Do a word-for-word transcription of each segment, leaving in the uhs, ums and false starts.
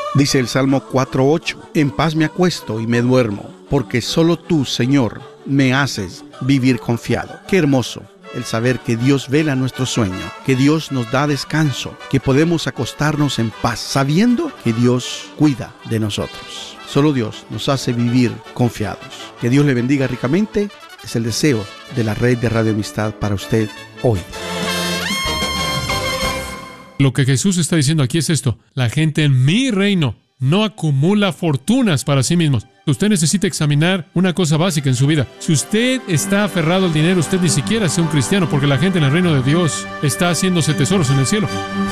Dice el Salmo cuatro ocho, en paz me acuesto y me duermo, porque solo tú, Señor, me haces vivir confiado. Qué hermoso el saber que Dios vela nuestro sueño, que Dios nos da descanso, que podemos acostarnos en paz, sabiendo que Dios cuida de nosotros. Solo Dios nos hace vivir confiados. Que Dios le bendiga ricamente, es el deseo de la red de Radio Amistad para usted hoy. Lo que Jesús está diciendo aquí es esto: la gente en mi reino no acumula fortunas para sí mismos. Usted necesita examinar una cosa básica en su vida. Si usted está aferrado al dinero, usted ni siquiera es un cristiano, porque la gente en el reino de Dios está haciéndose tesoros en el cielo.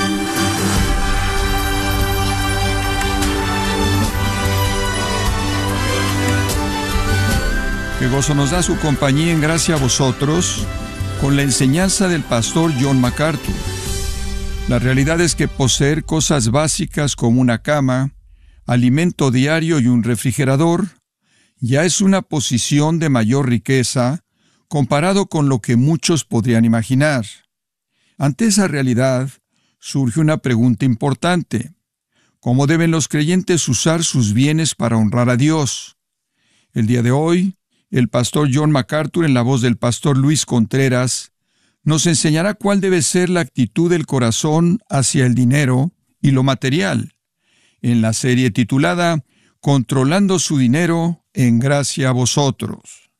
Qué gozo nos da su compañía en gracia a vosotros con la enseñanza del pastor John MacArthur. La realidad es que poseer cosas básicas como una cama, alimento diario y un refrigerador ya es una posición de mayor riqueza comparado con lo que muchos podrían imaginar. Ante esa realidad surge una pregunta importante: ¿cómo deben los creyentes usar sus bienes para honrar a Dios? El día de hoy, el pastor John MacArthur, en la voz del pastor Luis Contreras, nos enseñará cuál debe ser la actitud del corazón hacia el dinero y lo material, en la serie titulada Controlando su dinero en gracia a vosotros.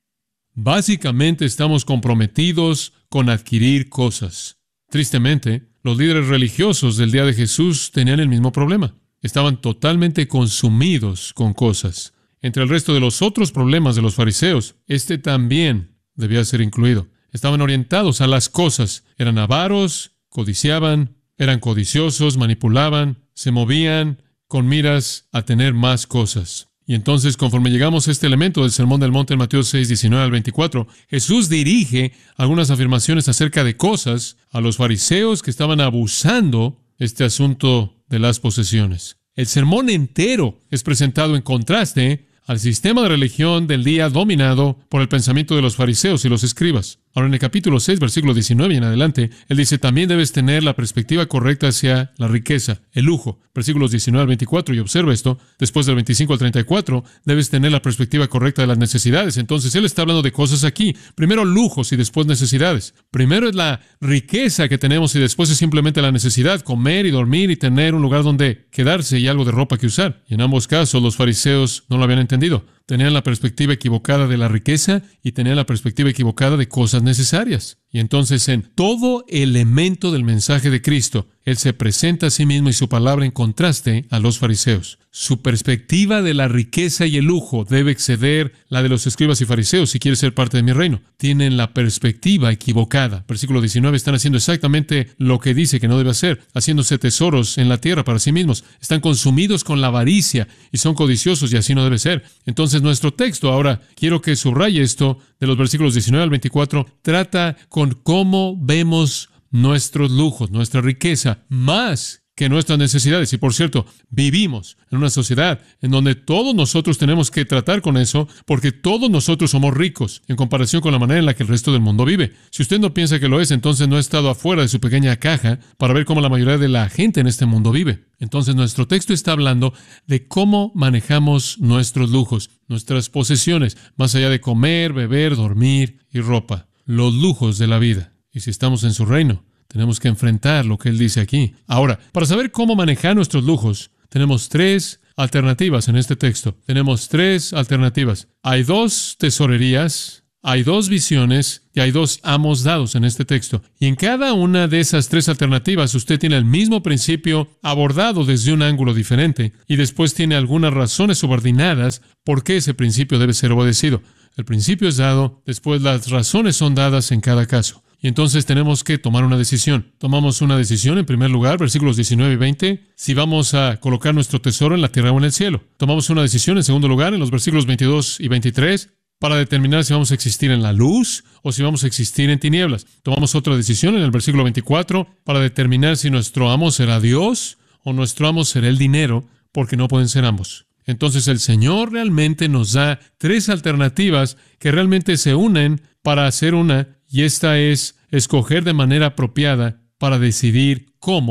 Básicamente estamos comprometidos con adquirir cosas. Tristemente, los líderes religiosos del día de Jesús tenían el mismo problema. Estaban totalmente consumidos con cosas. Entre el resto de los otros problemas de los fariseos, este también debía ser incluido. Estaban orientados a las cosas. Eran avaros, codiciaban, eran codiciosos, manipulaban, se movían con miras a tener más cosas. Y entonces, conforme llegamos a este elemento del Sermón del Monte en Mateo seis, diecinueve al veinticuatro, Jesús dirige algunas afirmaciones acerca de cosas a los fariseos que estaban abusando este asunto de las posesiones. El sermón entero es presentado en contraste al sistema de religión del día dominado por el pensamiento de los fariseos y los escribas. Ahora, en el capítulo seis, versículo diecinueve y en adelante, él dice: también debes tener la perspectiva correcta hacia la riqueza, el lujo. Versículos diecinueve al veinticuatro, y observa esto, después del veinticinco al treinta y cuatro, debes tener la perspectiva correcta de las necesidades. Entonces, él está hablando de cosas aquí. Primero lujos y después necesidades. Primero es la riqueza que tenemos y después es simplemente la necesidad, comer y dormir y tener un lugar donde quedarse y algo de ropa que usar. Y en ambos casos, los fariseos no lo habían entendido. Tenían la perspectiva equivocada de la riqueza y tenían la perspectiva equivocada de cosas necesarias. Y entonces, en todo elemento del mensaje de Cristo, Él se presenta a sí mismo y su palabra en contraste a los fariseos. Su perspectiva de la riqueza y el lujo debe exceder la de los escribas y fariseos si quiere ser parte de mi reino. Tienen la perspectiva equivocada. Versículo diecinueve, están haciendo exactamente lo que dice que no debe hacer, haciéndose tesoros en la tierra para sí mismos. Están consumidos con la avaricia y son codiciosos, y así no debe ser. Entonces, nuestro texto, ahora quiero que subraye esto, de los versículos diecinueve al veinticuatro, trata con cómo vemos nuestros lujos, nuestra riqueza, más que nuestras necesidades. Y por cierto, vivimos en una sociedad en donde todos nosotros tenemos que tratar con eso, porque todos nosotros somos ricos en comparación con la manera en la que el resto del mundo vive. Si usted no piensa que lo es, entonces no ha estado afuera de su pequeña caja para ver cómo la mayoría de la gente en este mundo vive. Entonces, nuestro texto está hablando de cómo manejamos nuestros lujos, nuestras posesiones, más allá de comer, beber, dormir y ropa. Los lujos de la vida. Y si estamos en su reino, tenemos que enfrentar lo que Él dice aquí. Ahora, para saber cómo manejar nuestros lujos, tenemos tres alternativas en este texto. Tenemos tres alternativas. Hay dos tesorerías, hay dos visiones y hay dos amos dados en este texto. Y en cada una de esas tres alternativas, usted tiene el mismo principio abordado desde un ángulo diferente. Y después tiene algunas razones subordinadas por qué ese principio debe ser obedecido. El principio es dado, después las razones son dadas en cada caso. Y entonces tenemos que tomar una decisión. Tomamos una decisión, en primer lugar, versículos diecinueve y veinte, si vamos a colocar nuestro tesoro en la tierra o en el cielo. Tomamos una decisión, en segundo lugar, en los versículos veintidós y veintitrés, para determinar si vamos a existir en la luz o si vamos a existir en tinieblas. Tomamos otra decisión en el versículo veinticuatro, para determinar si nuestro amo será Dios o nuestro amo será el dinero, porque no pueden ser ambos. Entonces el Señor realmente nos da tres alternativas que realmente se unen para hacer una, y esta es escoger de manera apropiada para decidir cómo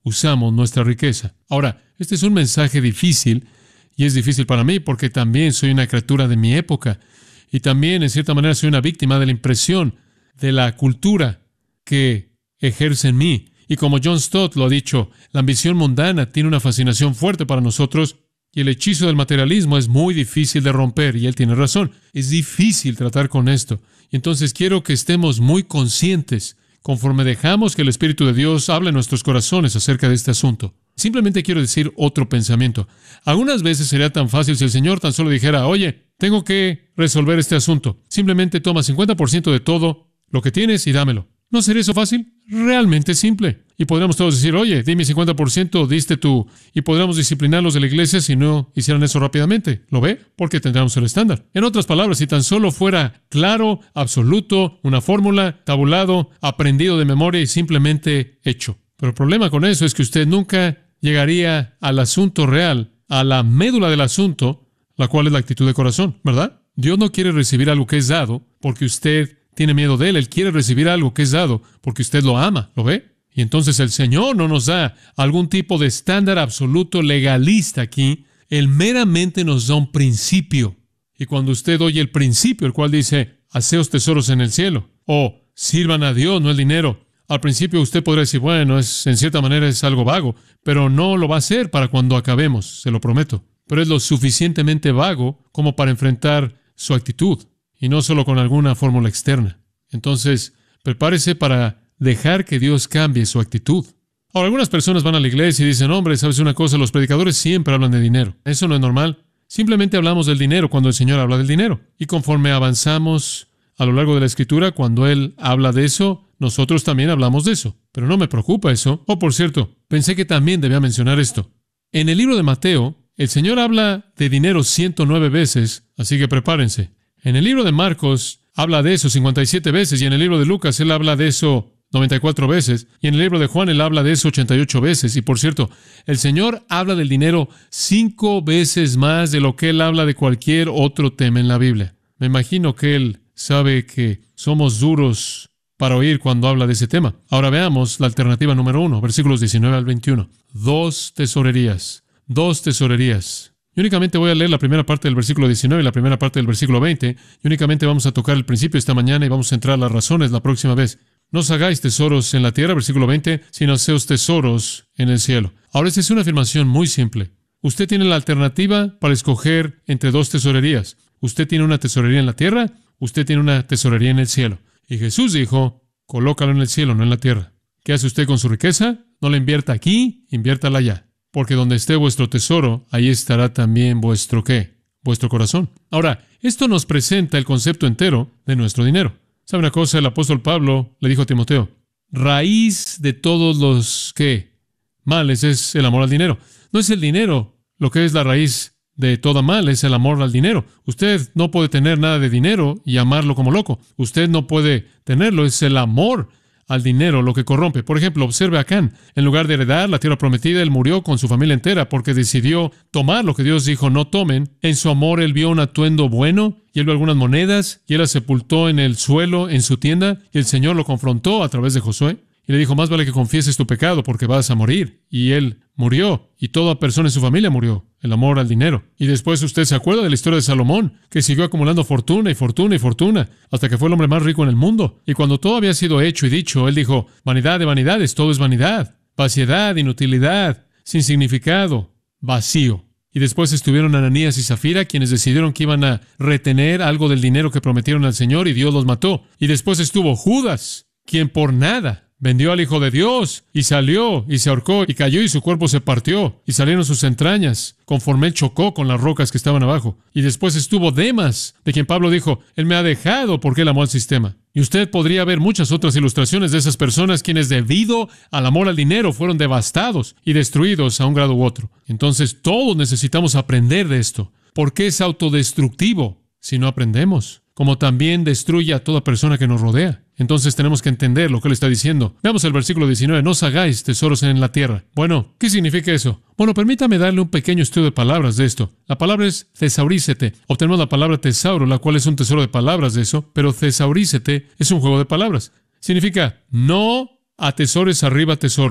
usamos nuestra riqueza. Ahora, este es un mensaje difícil, y es difícil para mí porque también soy una criatura de mi época, y también, en cierta manera, soy una víctima de la impresión de la cultura que ejerce en mí. Y como John Stott lo ha dicho, la ambición mundana tiene una fascinación fuerte para nosotros, y el hechizo del materialismo es muy difícil de romper, y él tiene razón. Es difícil tratar con esto. Y entonces quiero que estemos muy conscientes conforme dejamos que el Espíritu de Dios hable en nuestros corazones acerca de este asunto. Simplemente quiero decir otro pensamiento. Algunas veces sería tan fácil si el Señor tan solo dijera, oye, tengo que resolver este asunto. Simplemente toma cincuenta por ciento de todo lo que tienes y dámelo. ¿No sería eso fácil? Realmente simple. Y podríamos todos decir, oye, di mi cincuenta por ciento, diste tú. Y podríamos disciplinarlos de la iglesia si no hicieran eso rápidamente. ¿Lo ve? Porque tendríamos el estándar. En otras palabras, si tan solo fuera claro, absoluto, una fórmula, tabulado, aprendido de memoria y simplemente hecho. Pero el problema con eso es que usted nunca llegaría al asunto real, a la médula del asunto, la cual es la actitud de corazón, ¿verdad? Dios no quiere recibir algo que es dado porque usted tiene miedo de él. Él quiere recibir algo que es dado porque usted lo ama. ¿Lo ve? Y entonces el Señor no nos da algún tipo de estándar absoluto legalista aquí. Él meramente nos da un principio. Y cuando usted oye el principio, el cual dice, haceos tesoros en el cielo, o sirvan a Dios, no el dinero. Al principio usted podrá decir, bueno, es, en cierta manera es algo vago, pero no lo va a ser para cuando acabemos, se lo prometo. Pero es lo suficientemente vago como para enfrentar su actitud. Y no solo con alguna fórmula externa. Entonces, prepárese para dejar que Dios cambie su actitud. Ahora, algunas personas van a la iglesia y dicen, hombre, ¿sabes una cosa? Los predicadores siempre hablan de dinero. Eso no es normal. Simplemente hablamos del dinero cuando el Señor habla del dinero. Y conforme avanzamos a lo largo de la Escritura, cuando Él habla de eso, nosotros también hablamos de eso. Pero no me preocupa eso. Oh, por cierto, pensé que también debía mencionar esto. En el libro de Mateo, el Señor habla de dinero ciento nueve veces, así que prepárense. En el libro de Marcos habla de eso cincuenta y siete veces, y en el libro de Lucas Él habla de eso noventa y cuatro veces, y en el libro de Juan Él habla de eso ochenta y ocho veces. Y por cierto, el Señor habla del dinero cinco veces más de lo que Él habla de cualquier otro tema en la Biblia. Me imagino que Él sabe que somos duros para oír cuando habla de ese tema. Ahora veamos la alternativa número uno, versículos diecinueve al veintiuno. Dos tesorerías, dos tesorerías. Y únicamente voy a leer la primera parte del versículo diecinueve y la primera parte del versículo veinte, y únicamente vamos a tocar el principio esta mañana y vamos a entrar a las razones la próxima vez. No os hagáis tesoros en la tierra, versículo veinte, sino haceos tesoros en el cielo. Ahora, esta es una afirmación muy simple. Usted tiene la alternativa para escoger entre dos tesorerías. Usted tiene una tesorería en la tierra, usted tiene una tesorería en el cielo. Y Jesús dijo, colócalo en el cielo, no en la tierra. ¿Qué hace usted con su riqueza? No la invierta aquí, inviértala allá. Porque donde esté vuestro tesoro, ahí estará también vuestro ¿qué? Vuestro corazón. Ahora, esto nos presenta el concepto entero de nuestro dinero. ¿Sabe una cosa? El apóstol Pablo le dijo a Timoteo, raíz de todos los ¿qué? Males es el amor al dinero. No es el dinero lo que es la raíz de toda mal, es el amor al dinero. Usted no puede tener nada de dinero y amarlo como loco. Usted no puede tenerlo, es el amor al dinero lo que corrompe. Por ejemplo, observe a Can. En lugar de heredar la tierra prometida, él murió con su familia entera porque decidió tomar lo que Dios dijo no tomen. En su amor, él vio un atuendo bueno y él vio algunas monedas y él las sepultó en el suelo en su tienda y el Señor lo confrontó a través de Josué y le dijo, más vale que confieses tu pecado porque vas a morir. Y él murió y toda persona en su familia murió. El amor al dinero. Y después usted se acuerda de la historia de Salomón, que siguió acumulando fortuna y fortuna y fortuna, hasta que fue el hombre más rico en el mundo. Y cuando todo había sido hecho y dicho, él dijo, vanidad de vanidades, todo es vanidad, vaciedad, inutilidad, sin significado, vacío. Y después estuvieron Ananías y Zafira, quienes decidieron que iban a retener algo del dinero que prometieron al Señor, y Dios los mató. Y después estuvo Judas, quien por nada vendió al Hijo de Dios, y salió, y se ahorcó, y cayó, y su cuerpo se partió, y salieron sus entrañas, conforme él chocó con las rocas que estaban abajo. Y después estuvo Demas, de quien Pablo dijo, él me ha dejado porque él amó al sistema. Y usted podría ver muchas otras ilustraciones de esas personas quienes debido al amor al dinero fueron devastados y destruidos a un grado u otro. Entonces todos necesitamos aprender de esto. ¿Por qué es autodestructivo si no aprendemos? Como también destruye a toda persona que nos rodea. Entonces tenemos que entender lo que él está diciendo. Veamos el versículo diecinueve. No os hagáis tesoros en la tierra. Bueno, ¿qué significa eso? Bueno, permítame darle un pequeño estudio de palabras de esto. La palabra es thesaurícete. Obtenemos la palabra tesauro, la cual es un tesoro de palabras de eso, pero thesaurícete es un juego de palabras. Significa no atesores arriba tesoros.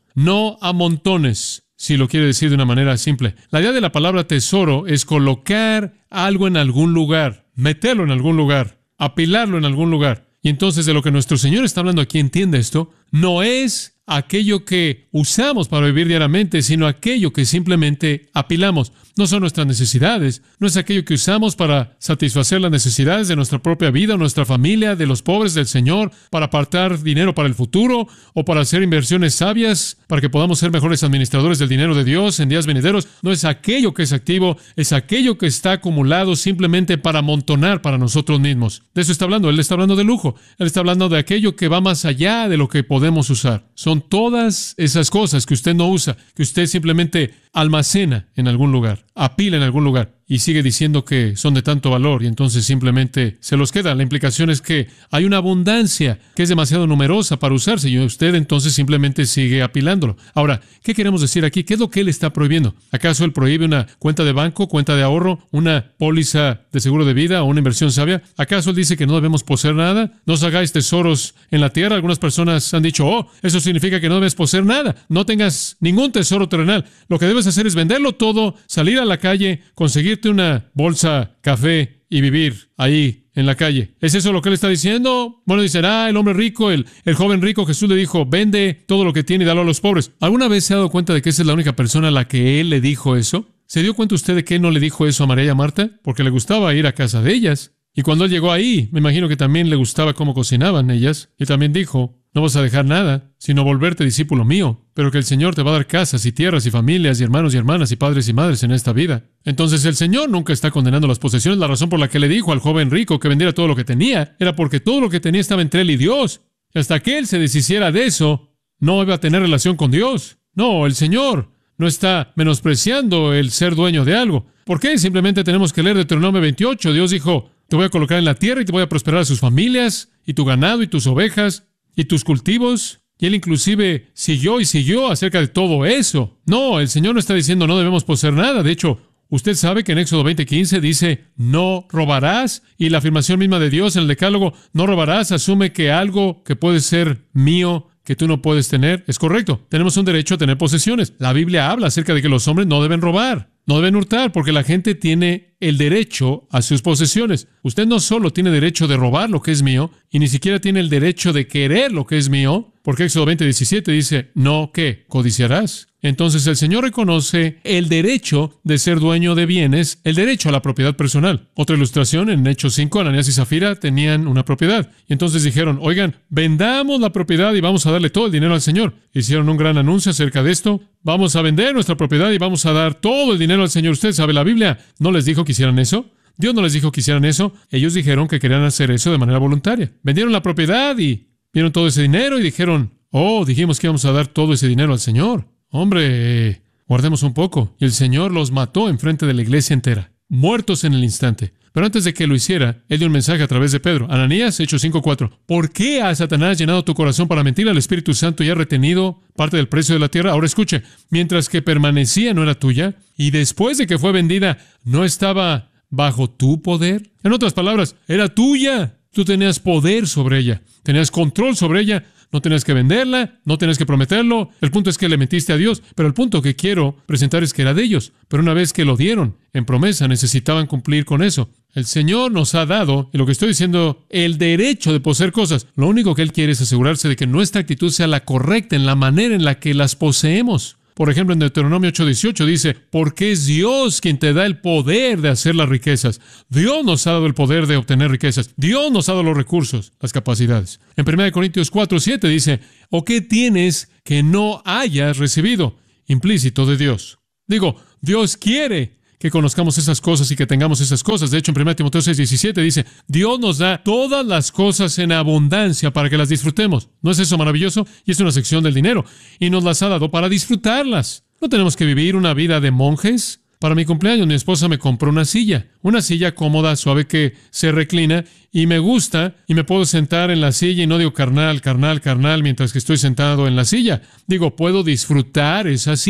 no a montones, si lo quiere decir de una manera simple. La idea de la palabra tesoro es colocar algo en algún lugar, meterlo en algún lugar, apilarlo en algún lugar. Y entonces de lo que nuestro Señor está hablando aquí, entiende esto, no es aquello que usamos para vivir diariamente, sino aquello que simplemente apilamos. No son nuestras necesidades, no es aquello que usamos para satisfacer las necesidades de nuestra propia vida, nuestra familia, de los pobres, del Señor, para apartar dinero para el futuro o para hacer inversiones sabias, para que podamos ser mejores administradores del dinero de Dios en días venideros. No es aquello que es activo, es aquello que está acumulado simplemente para amontonar para nosotros mismos. De eso está hablando. Él está hablando de lujo. Él está hablando de aquello que va más allá de lo que podemos usar. Son todas esas cosas que usted no usa, que usted simplemente almacena en algún lugar, apila en algún lugar, y sigue diciendo que son de tanto valor, y entonces simplemente se los queda. La implicación es que hay una abundancia que es demasiado numerosa para usarse, y usted entonces simplemente sigue apilándolo. Ahora, ¿qué queremos decir aquí? ¿Qué es lo que él está prohibiendo? ¿Acaso él prohíbe una cuenta de banco, cuenta de ahorro, una póliza de seguro de vida o una inversión sabia? ¿Acaso él dice que no debemos poseer nada? No os hagáis tesoros en la tierra. Algunas personas han dicho, oh, eso significa que no debes poseer nada. No tengas ningún tesoro terrenal. Lo que debes hacer es venderlo todo, salir a la calle, conseguirte una bolsa, café y vivir ahí en la calle. ¿Es eso lo que él está diciendo? Bueno, dicen, ah, el hombre rico, el, el joven rico, Jesús le dijo, vende todo lo que tiene y dalo a los pobres. ¿Alguna vez se ha dado cuenta de que esa es la única persona a la que él le dijo eso? ¿Se dio cuenta usted de que él no le dijo eso a María y a Marta? Porque le gustaba ir a casa de ellas. Y cuando él llegó ahí, me imagino que también le gustaba cómo cocinaban ellas. Y también dijo, no vas a dejar nada, sino volverte discípulo mío, pero que el Señor te va a dar casas y tierras y familias y hermanos y hermanas y padres y madres en esta vida. Entonces el Señor nunca está condenando las posesiones. La razón por la que le dijo al joven rico que vendiera todo lo que tenía era porque todo lo que tenía estaba entre él y Dios. Y hasta que él se deshiciera de eso, no iba a tener relación con Dios. No, el Señor no está menospreciando el ser dueño de algo. ¿Por qué? Simplemente tenemos que leer Deuteronomio veintiocho. Dios dijo, te voy a colocar en la tierra y te voy a prosperar a sus familias y tu ganado y tus ovejas y tus cultivos. Y él inclusive siguió y siguió acerca de todo eso. No, el Señor no está diciendo no debemos poseer nada. De hecho, usted sabe que en Éxodo veinte quince dice, no robarás. Y la afirmación misma de Dios en el Decálogo, no robarás, asume que algo que puede ser mío, que tú no puedes tener, es correcto. Tenemos un derecho a tener posesiones. La Biblia habla acerca de que los hombres no deben robar, no deben hurtar, porque la gente tiene el derecho a sus posesiones. Usted no solo tiene derecho de robar lo que es mío, y ni siquiera tiene el derecho de querer lo que es mío, porque Éxodo veinte diecisiete dice, no, ¿qué? ¿Codiciarás? Entonces el Señor reconoce el derecho de ser dueño de bienes, el derecho a la propiedad personal. Otra ilustración, en Hechos cinco, Ananías y Zafira tenían una propiedad. Y entonces dijeron, oigan, vendamos la propiedad y vamos a darle todo el dinero al Señor. Hicieron un gran anuncio acerca de esto. Vamos a vender nuestra propiedad y vamos a dar todo el dinero al Señor. Usted sabe, la Biblia no les dijo que hicieran eso. Dios no les dijo que hicieran eso. Ellos dijeron que querían hacer eso de manera voluntaria. Vendieron la propiedad y vieron todo ese dinero y dijeron, oh, dijimos que íbamos a dar todo ese dinero al Señor. Hombre, eh, guardemos un poco. Y el Señor los mató enfrente de la iglesia entera, muertos en el instante. Pero antes de que lo hiciera, él dio un mensaje a través de Pedro. Ananías, Hechos cinco cuatro. ¿Por qué ha Satanás llenado tu corazón para mentir al Espíritu Santo y ha retenido parte del precio de la tierra? Ahora escuche, mientras que permanecía no era tuya, y después de que fue vendida, ¿no estaba bajo tu poder? En otras palabras, era tuya. Tú tenías poder sobre ella, tenías control sobre ella. No tenías que venderla, no tenías que prometerlo. El punto es que le metiste a Dios. Pero el punto que quiero presentar es que era de ellos. Pero una vez que lo dieron en promesa, necesitaban cumplir con eso. El Señor nos ha dado, y lo que estoy diciendo, el derecho de poseer cosas. Lo único que Él quiere es asegurarse de que nuestra actitud sea la correcta en la manera en la que las poseemos. Por ejemplo, en Deuteronomio ocho dieciocho dice, porque es Dios quien te da el poder de hacer las riquezas. Dios nos ha dado el poder de obtener riquezas. Dios nos ha dado los recursos, las capacidades. En primera Corintios cuatro siete dice, ¿o qué tienes que no hayas recibido? Implícito de Dios. Digo, Dios quiere que conozcamos esas cosas y que tengamos esas cosas. De hecho, en primera Timoteo seis diecisiete dice, Dios nos da todas las cosas en abundancia para que las disfrutemos. ¿No es eso maravilloso? Y es una sección del dinero. Y nos las ha dado para disfrutarlas. No tenemos que vivir una vida de monjes. Para mi cumpleaños, mi esposa me compró una silla. Una silla cómoda, suave, que se reclina. Y me gusta. Y me puedo sentar en la silla y no digo carnal, carnal, carnal, mientras que estoy sentado en la silla. Digo, puedo disfrutar esa silla.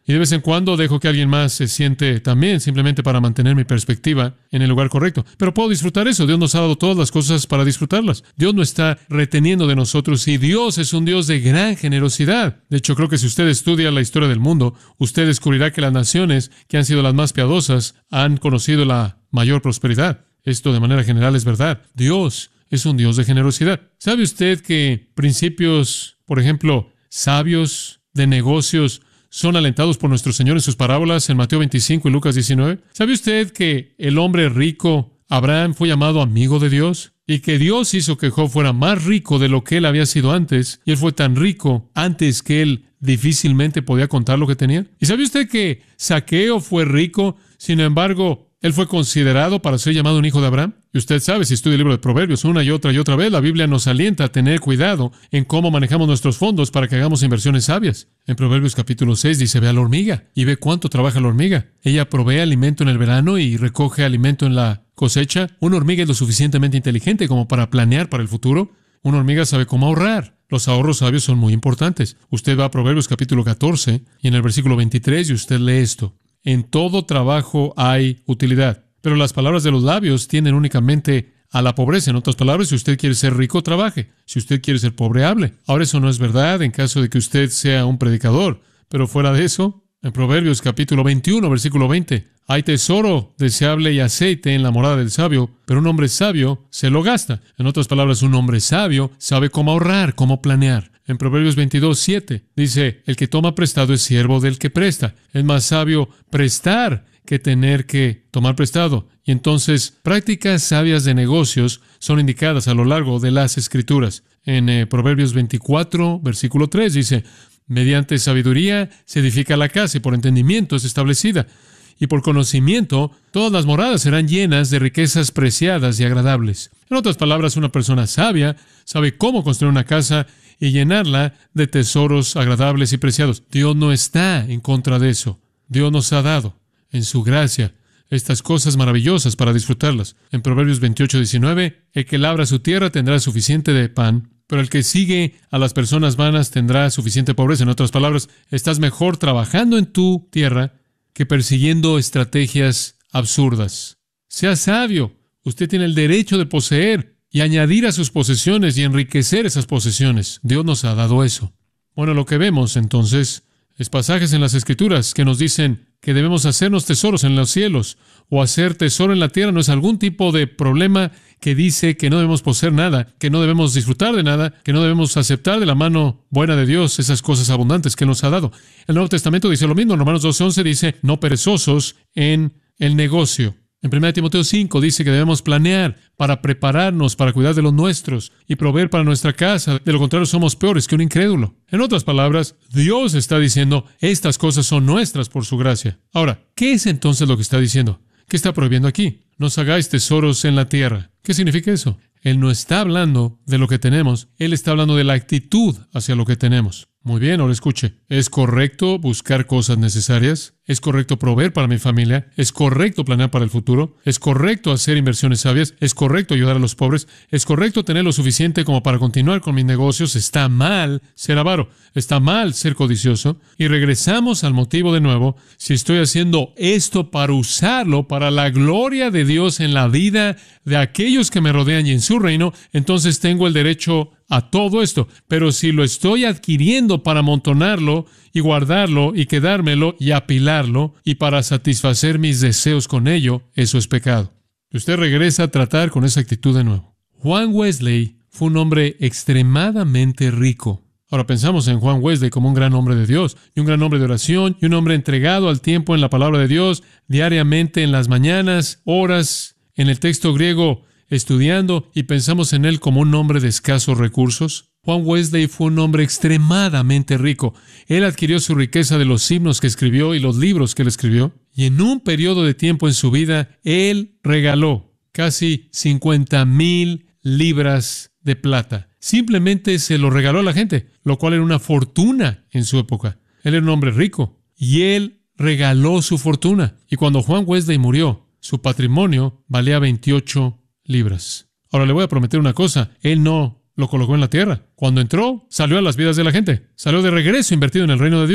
Y de vez en cuando dejo que alguien más se siente también, simplemente para mantener mi perspectiva en el lugar correcto. Pero puedo disfrutar eso. Dios nos ha dado todas las cosas para disfrutarlas. Dios no está reteniendo de nosotros y Dios es un Dios de gran generosidad. De hecho, creo que si usted estudia la historia del mundo, usted descubrirá que las naciones que han sido las más piadosas han conocido la mayor prosperidad. Esto de manera general es verdad. Dios es un Dios de generosidad. ¿Sabe usted que principios, por ejemplo, sabios de negocios son alentados por nuestro Señor en sus parábolas en Mateo veinticinco y Lucas diecinueve? ¿Sabe usted que el hombre rico, Abraham, fue llamado amigo de Dios? Y que Dios hizo que Job fuera más rico de lo que él había sido antes, y él fue tan rico antes que él difícilmente podía contar lo que tenía. ¿Y sabe usted que Zaqueo fue rico, sin embargo, él fue considerado para ser llamado un hijo de Abraham? Y usted sabe, si estudia el libro de Proverbios una y otra y otra vez, la Biblia nos alienta a tener cuidado en cómo manejamos nuestros fondos para que hagamos inversiones sabias. En Proverbios capítulo seis dice, ve a la hormiga y ve cuánto trabaja la hormiga. Ella provee alimento en el verano y recoge alimento en la cosecha. Una hormiga es lo suficientemente inteligente como para planear para el futuro. Una hormiga sabe cómo ahorrar. Los ahorros sabios son muy importantes. Usted va a Proverbios capítulo catorce y en el versículo veintitrés y usted lee esto. En todo trabajo hay utilidad, pero las palabras de los labios tienden únicamente a la pobreza. En otras palabras, si usted quiere ser rico, trabaje. Si usted quiere ser pobre, hable. Ahora, eso no es verdad en caso de que usted sea un predicador, pero fuera de eso, en Proverbios capítulo veintiuno, versículo veinte, hay tesoro deseable y aceite en la morada del sabio, pero un hombre sabio se lo gasta. En otras palabras, un hombre sabio sabe cómo ahorrar, cómo planear. En Proverbios veintidós, siete, dice, el que toma prestado es siervo del que presta. Es más sabio prestar que tener que tomar prestado. Y entonces, prácticas sabias de negocios son indicadas a lo largo de las Escrituras. En eh, Proverbios veinticuatro, versículo tres, dice, mediante sabiduría se edifica la casa y por entendimiento es establecida. Y por conocimiento, todas las moradas serán llenas de riquezas preciadas y agradables. En otras palabras, una persona sabia sabe cómo construir una casa y llenarla de tesoros agradables y preciados. Dios no está en contra de eso. Dios nos ha dado, en su gracia, estas cosas maravillosas para disfrutarlas. En Proverbios veintiocho, diecinueve, el que labra su tierra tendrá suficiente de pan, pero el que sigue a las personas vanas tendrá suficiente pobreza. En otras palabras, estás mejor trabajando en tu tierra que persiguiendo estrategias absurdas. Sea sabio. Usted tiene el derecho de poseer y añadir a sus posesiones y enriquecer esas posesiones. Dios nos ha dado eso. Bueno, lo que vemos entonces es pasajes en las Escrituras que nos dicen que debemos hacernos tesoros en los cielos, o hacer tesoro en la tierra. No es algún tipo de problema que dice que no debemos poseer nada, que no debemos disfrutar de nada, que no debemos aceptar de la mano buena de Dios esas cosas abundantes que Él nos ha dado. El Nuevo Testamento dice lo mismo. En Romanos doce, once dice, no perezosos en el negocio. En primera Timoteo cinco dice que debemos planear para prepararnos, para cuidar de los nuestros y proveer para nuestra casa. De lo contrario, somos peores que un incrédulo. En otras palabras, Dios está diciendo, estas cosas son nuestras por su gracia. Ahora, ¿qué es entonces lo que está diciendo? ¿Qué está prohibiendo aquí? No os hagáis tesoros en la tierra. ¿Qué significa eso? Él no está hablando de lo que tenemos. Él está hablando de la actitud hacia lo que tenemos. Muy bien, ahora escuche. ¿Es correcto buscar cosas necesarias? ¿Es correcto proveer para mi familia? ¿Es correcto planear para el futuro? ¿Es correcto hacer inversiones sabias? ¿Es correcto ayudar a los pobres? ¿Es correcto tener lo suficiente como para continuar con mis negocios? Está mal ser avaro. Está mal ser codicioso. Y regresamos al motivo de nuevo. Si estoy haciendo esto para usarlo para la gloria de Dios en la vida de aquellos que me rodean y en su reino, entonces tengo el derecho a todo esto. Pero si lo estoy adquiriendo para amontonarlo y guardarlo y quedármelo y apilarlo y para satisfacer mis deseos con ello, eso es pecado. Usted regresa a tratar con esa actitud de nuevo. Juan Wesley fue un hombre extremadamente rico. Ahora pensamos en Juan Wesley como un gran hombre de Dios y un gran hombre de oración y un hombre entregado al tiempo en la palabra de Dios, diariamente en las mañanas, horas en el texto griego estudiando, y pensamos en él como un hombre de escasos recursos. Juan Wesley fue un hombre extremadamente rico. Él adquirió su riqueza de los himnos que escribió y los libros que él escribió. Y en un periodo de tiempo en su vida, él regaló casi cincuenta mil libras de plata. Simplemente se lo regaló a la gente, lo cual era una fortuna en su época. Él era un hombre rico y él regaló su fortuna. Y cuando Juan Wesley murió, su patrimonio valía veintiocho libras. Ahora le voy a prometer una cosa. Él no lo colocó en la tierra. Cuando entró, salió a las vidas de la gente. Salió de regreso invertido en el reino de Dios.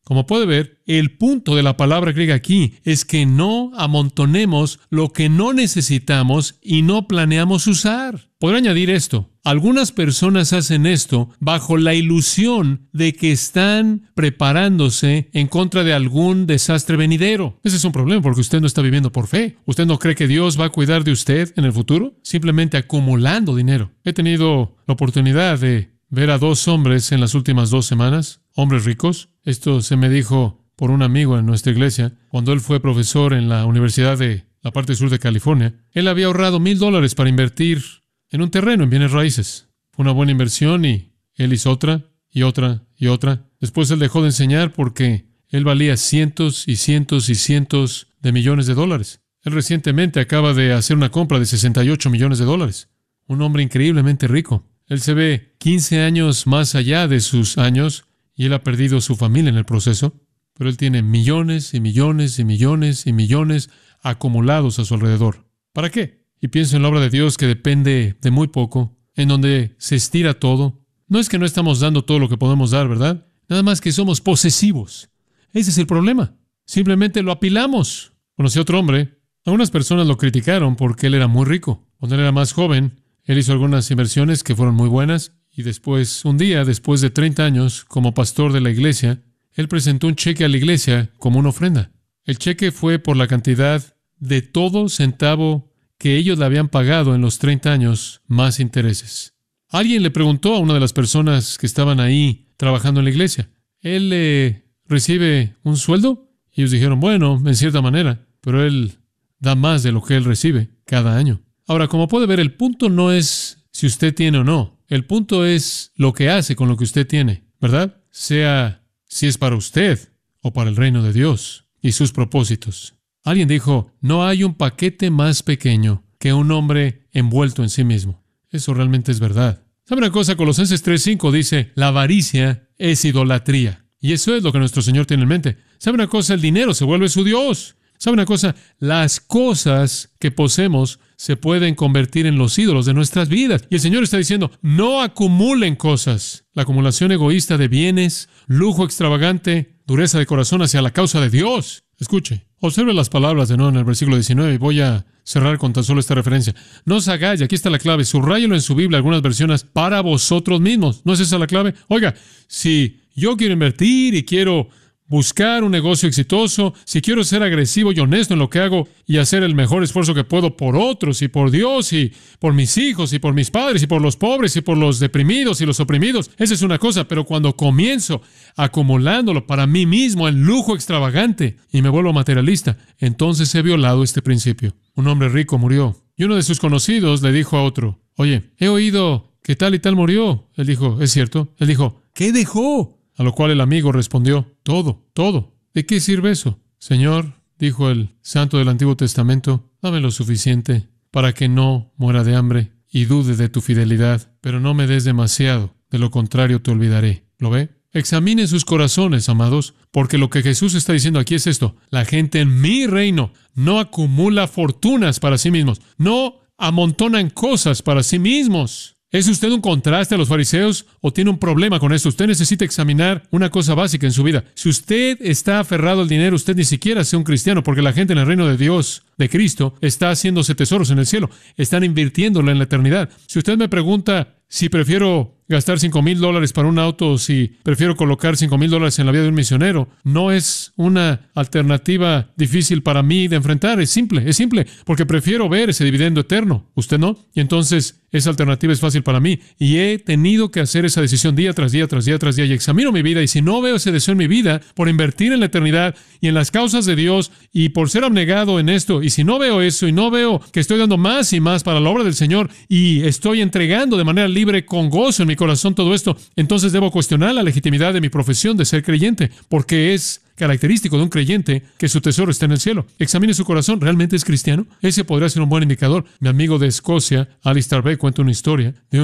Como puede ver, el punto de la palabra griega aquí es que no amontonemos lo que no necesitamos y no planeamos usar. Podría añadir esto. Algunas personas hacen esto bajo la ilusión de que están preparándose en contra de algún desastre venidero. Ese es un problema porque usted no está viviendo por fe. ¿Usted no cree que Dios va a cuidar de usted en el futuro? Simplemente acumulando dinero. He tenido la oportunidad de ver a dos hombres en las últimas dos semanas, hombres ricos. Esto se me dijo por un amigo en nuestra iglesia, cuando él fue profesor en la Universidad de la parte sur de California. Él había ahorrado mil dólares para invertir en un terreno, en bienes raíces. Fue una buena inversión y él hizo otra y otra y otra. Después él dejó de enseñar porque él valía cientos y cientos y cientos de millones de dólares. Él recientemente acaba de hacer una compra de sesenta y ocho millones de dólares. Un hombre increíblemente rico. Él se ve quince años más allá de sus años y él ha perdido su familia en el proceso. Pero él tiene millones y millones y millones y millones acumulados a su alrededor. ¿Para qué? Y pienso en la obra de Dios que depende de muy poco, en donde se estira todo. No es que no estamos dando todo lo que podemos dar, ¿verdad? Nada más que somos posesivos. Ese es el problema. Simplemente lo apilamos. Conocí a otro hombre. Algunas personas lo criticaron porque él era muy rico. Cuando él era más joven, él hizo algunas inversiones que fueron muy buenas. Y después, un día, después de treinta años, como pastor de la iglesia, él presentó un cheque a la iglesia como una ofrenda. El cheque fue por la cantidad de todo centavo que ellos le habían pagado en los treinta años más intereses. Alguien le preguntó a una de las personas que estaban ahí trabajando en la iglesia, ¿él eh, recibe un sueldo? Y ellos dijeron, bueno, en cierta manera, pero él da más de lo que él recibe cada año. Ahora, como puede ver, el punto no es si usted tiene o no. El punto es lo que hace con lo que usted tiene, ¿verdad? Sea si es para usted o para el reino de Dios y sus propósitos. Alguien dijo, no hay un paquete más pequeño que un hombre envuelto en sí mismo. Eso realmente es verdad. ¿Sabe una cosa? Colosenses tres cinco dice, la avaricia es idolatría. Y eso es lo que nuestro Señor tiene en mente. ¿Sabe una cosa? El dinero se vuelve su Dios. ¿Sabe una cosa? Las cosas que poseemos se pueden convertir en los ídolos de nuestras vidas. Y el Señor está diciendo, no acumulen cosas. La acumulación egoísta de bienes, lujo extravagante, dureza de corazón hacia la causa de Dios. Escuche, observe las palabras de nuevo en el versículo diecinueve y voy a cerrar con tan solo esta referencia. No os hagáis, aquí está la clave, subráyelo en su Biblia, algunas versiones, para vosotros mismos. ¿No es esa la clave? Oiga, si yo quiero invertir y quiero buscar un negocio exitoso, si quiero ser agresivo y honesto en lo que hago y hacer el mejor esfuerzo que puedo por otros y por Dios y por mis hijos y por mis padres y por los pobres y por los deprimidos y los oprimidos, esa es una cosa, pero cuando comienzo acumulándolo para mí mismo en lujo extravagante y me vuelvo materialista, entonces he violado este principio. Un hombre rico murió y uno de sus conocidos le dijo a otro, oye, he oído que tal y tal murió. Él dijo, ¿es cierto? Él dijo, ¿qué dejó? A lo cual el amigo respondió, todo, todo. ¿De qué sirve eso? Señor, dijo el santo del Antiguo Testamento, dame lo suficiente para que no muera de hambre y dude de tu fidelidad, pero no me des demasiado, de lo contrario te olvidaré. ¿Lo ve? Examinen sus corazones, amados, porque lo que Jesús está diciendo aquí es esto. La gente en mi reino no acumula fortunas para sí mismos, no amontonan cosas para sí mismos. ¿Es usted un contraste a los fariseos o tiene un problema con esto? Usted necesita examinar una cosa básica en su vida. Si usted está aferrado al dinero, usted ni siquiera sea un cristiano, porque la gente en el reino de Dios, de Cristo, está haciéndose tesoros en el cielo. Están invirtiéndolo en la eternidad. Si usted me pregunta si prefiero gastar cinco mil dólares para un auto o si prefiero colocar cinco mil dólares en la vida de un misionero, no es una alternativa difícil para mí de enfrentar. Es simple, es simple, porque prefiero ver ese dividendo eterno. ¿Usted no? Y entonces esa alternativa es fácil para mí. Y he tenido que hacer esa decisión día tras día, tras día, tras día. Y examino mi vida. Y si no veo ese deseo en mi vida por invertir en la eternidad y en las causas de Dios y por ser abnegado en esto, y si no veo eso y no veo que estoy dando más y más para la obra del Señor y estoy entregando de manera libre con gozo en mi corazón todo esto, entonces debo cuestionar la legitimidad de mi profesión de ser creyente, porque es característico de un creyente que su tesoro está en el cielo. Examine su corazón, ¿realmente es cristiano? Ese podría ser un buen indicador. Mi amigo de Escocia, Alistair Begg, cuenta una historia de un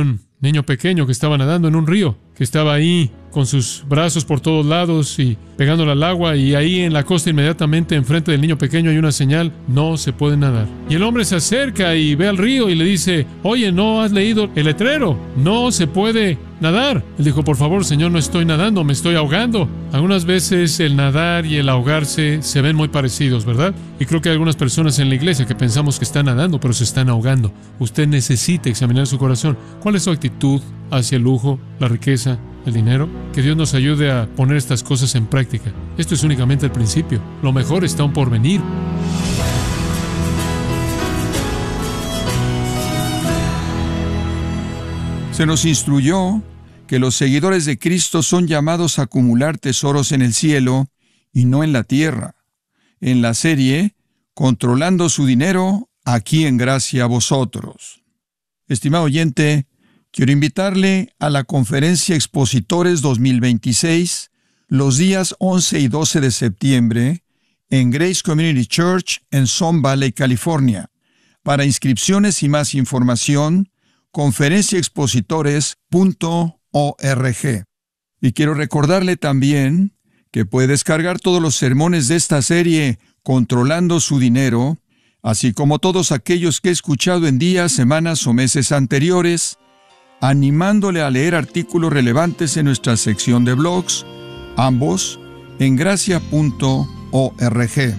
niño pequeño que estaba nadando en un río, que estaba ahí con sus brazos por todos lados y pegándole al agua, y ahí en la costa inmediatamente enfrente del niño pequeño hay una señal: no se puede nadar. Y el hombre se acerca y ve al río y le dice: oye, ¿no has leído el letrero? No se puede nadar. Él dijo: por favor, señor, no estoy nadando, me estoy ahogando. Algunas veces el nadar y el ahogarse se ven muy parecidos, ¿verdad? Y creo que hay algunas personas en la iglesia que pensamos que están nadando, pero se están ahogando. Usted necesita examinar su corazón. ¿Cuál es su actitud hacia el lujo, la riqueza, el dinero? Que Dios nos ayude a poner estas cosas en práctica. Esto es únicamente el principio. Lo mejor está aún por venir. Se nos instruyó que los seguidores de Cristo son llamados a acumular tesoros en el cielo y no en la tierra. En la serie Controlando su dinero, aquí en Gracia a Vosotros. Estimado oyente, quiero invitarle a la Conferencia Expositores dos mil veintiséis, los días once y doce de septiembre, en Grace Community Church en Sun Valley, California. Para inscripciones y más información, conferencia expositores punto org. Y quiero recordarle también que puede descargar todos los sermones de esta serie Controlando su dinero, así como todos aquellos que he escuchado en días, semanas o meses anteriores, animándole a leer artículos relevantes en nuestra sección de blogs, ambos en gracia punto org.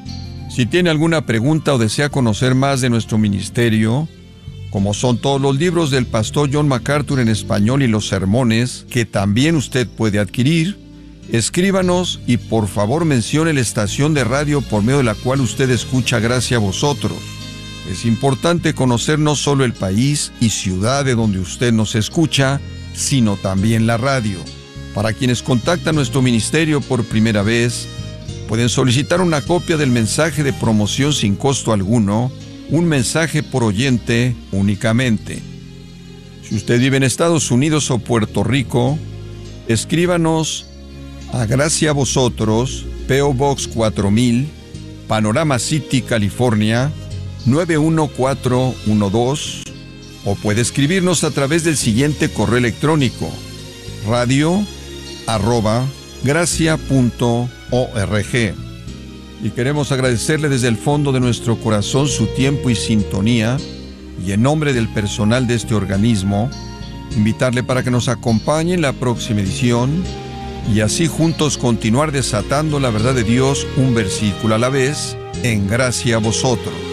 Si tiene alguna pregunta o desea conocer más de nuestro ministerio, como son todos los libros del pastor John MacArthur en español y los sermones que también usted puede adquirir, escríbanos y por favor mencione la estación de radio por medio de la cual usted escucha Gracia a Vosotros. Es importante conocer no solo el país y ciudad de donde usted nos escucha, sino también la radio. Para quienes contactan nuestro ministerio por primera vez, pueden solicitar una copia del mensaje de promoción sin costo alguno, un mensaje por oyente únicamente. Si usted vive en Estados Unidos o Puerto Rico, escríbanos a Gracia a Vosotros, P O Box cuatro mil, Panorama City, California, nueve uno cuatro uno dos, o puede escribirnos a través del siguiente correo electrónico: radio arroba gracia punto org. Y queremos agradecerle desde el fondo de nuestro corazón su tiempo y sintonía, y en nombre del personal de este organismo, invitarle para que nos acompañe en la próxima edición, y así juntos continuar desatando la verdad de Dios un versículo a la vez, en Gracia a Vosotros.